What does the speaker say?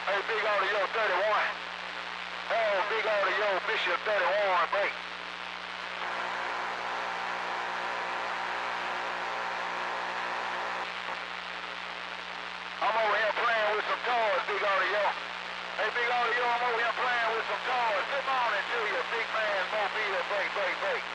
Hey, Big Audio 31. Oh, Big Audio Bishop 31, break. I'm over here playing with some toys, Big Audio. Hey, Big Audio, I'm over here playing with some toys. Good morning to you, big man, Mobile, break.